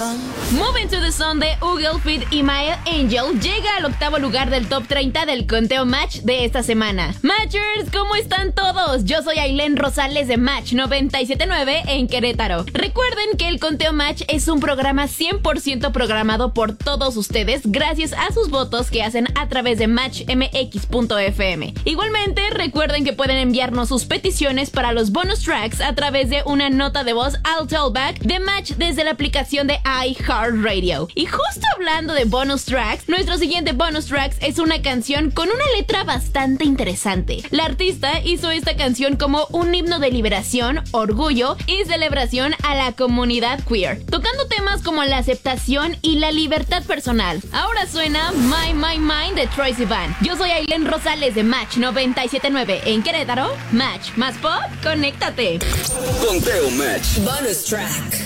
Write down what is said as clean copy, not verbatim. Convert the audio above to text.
Moving to the Sun de Ugelfit y Mile Angel llega al octavo lugar del top 30 del conteo Match de esta semana. Matchers, ¿cómo están todos? Yo soy Ailén Rosales de Match 97.9 en Querétaro. Recuerden que el conteo Match es un programa 100% programado por todos ustedes gracias a sus votos que hacen a través de matchmx.fm. Igualmente, recuerden que pueden enviarnos sus peticiones para los bonus tracks a través de una nota de voz al Talkback de Match desde la aplicación de iHeartRadio. Y justo hablando de bonus tracks, nuestro siguiente bonus tracks es una canción con una letra bastante interesante. La artista hizo esta canción como un himno de liberación, orgullo y celebración a la comunidad queer, tocando temas como la aceptación y la libertad personal. Ahora suena My Mind de Troye Sivan. Yo soy Ailén Rosales de Match 97.9 en Querétaro. Match más pop, conéctate. Conteo Match. Bonus track.